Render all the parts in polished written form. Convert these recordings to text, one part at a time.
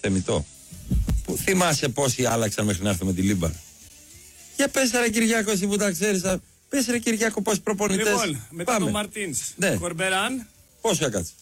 Θεμιτό. Που θυμάσαι πόσοι άλλαξαν μέχρι να έρθουμε τη Λίμπαρ. Για πες ρε Κυριάκο, εσύ που τα ξέρεις. Πες ρε Κυριάκο, πόσοι προπονητές. Λοιπόν, μετά τον Μαρτίνς. Ναι. Κορμπεράν. Πόσο έκατσε.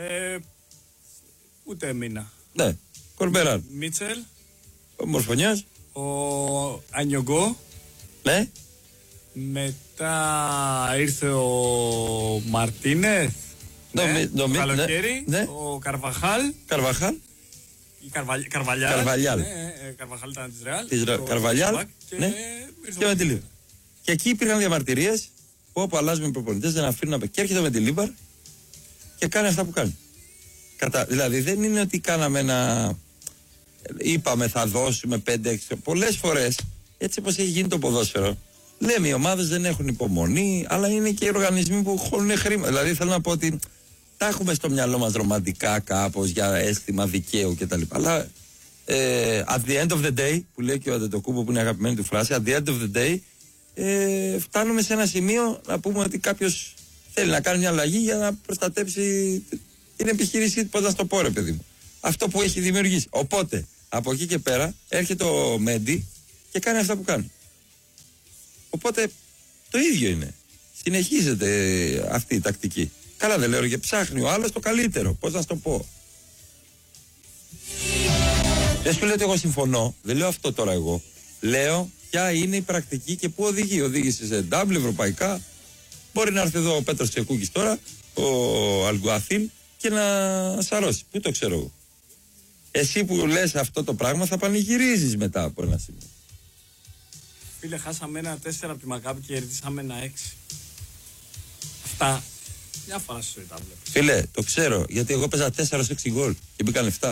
Ούτε μήνα. Ναι. Κορμπεράν. Μίτσελ. Ο Μορφωνιάς. Ο Ανιογκό. Ναι. Μετά ήρθε ο Μαρτίνεθ. Το καλοκαίρι. Ναι. Ο Καρβαχάλ. Καρβαχάλ. Καρβαλιάλ. Καρβαλιάλ. Καρβαχάλ ήταν της Ρεάλ. Καρβαλιάλ. Ναι. Και με τη Λίμπαρ. Και εκεί υπήρχαν διαμαρτυρίες που όπου αλλάζουμε προπονητές δεν αφήνουν να πει. Και έρχεται με τη Λίμπαρ και κάνει αυτά που κάνει. Δηλαδή δεν είναι ότι κάναμε ένα. Είπαμε θα δώσουμε 5-6. Πολλές φορές έτσι όπως έχει γίνει το ποδόσφαιρο. Λέμε οι ομάδες δεν έχουν υπομονή, αλλά είναι και οι οργανισμοί που χώνουν χρήμα. Δηλαδή θέλω να πω ότι τα έχουμε στο μυαλό μας ρομαντικά κάπως για αίσθημα δικαίου κτλ. Αλλά at the end of the day, που λέει και ο Αντετοκούμπο που είναι αγαπημένη του φράση, at the end of the day, φτάνουμε σε ένα σημείο να πούμε ότι κάποιος θέλει να κάνει μια αλλαγή για να προστατέψει την επιχείρησή του. Πώς να στο πω, ρε παιδί μου. Αυτό που έχει δημιουργήσει. Οπότε από εκεί και πέρα έρχεται ο Μέντι και κάνει αυτά που κάνει. Οπότε το ίδιο είναι. Συνεχίζεται αυτή η τακτική. Καλά δεν λέω και ψάχνει ο άλλος το καλύτερο. Πώς να το πω. Δεν σου λέω ότι εγώ συμφωνώ. Δεν λέω αυτό τώρα εγώ. Λέω ποια είναι η πρακτική και πού οδηγεί. Οδήγησε σε ντάμπλ ευρωπαϊκά. Μπορεί να έρθει εδώ ο Πέτρος Τσεκούκης τώρα, ο Αλγκουαθίλ και να σαρώσει. Πού το ξέρω εγώ. Εσύ που λες αυτό το πράγμα θα πανηγυρίζεις μετά από ένα σημείο. Φίλε, χάσαμε ένα 4 από τη Μακάμπη και κερδίσαμε ένα 6. Αυτά. Μια φορά σου τα βλέπω. Φίλε, το ξέρω, γιατί εγώ παίζα 4-6 γκολ και μπήκαν 7.